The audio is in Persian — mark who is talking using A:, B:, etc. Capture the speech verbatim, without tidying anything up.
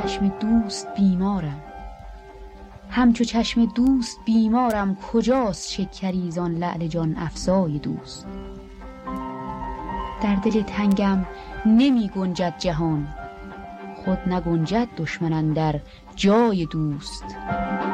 A: چشم دوست بیمارم، همچو چشم دوست بیمارم. کجاست شکری زان لعل جان افزای دوست؟ در دل تنگم نمی گنجد جهان، خود نگنجد دشمن اندر جای دوست.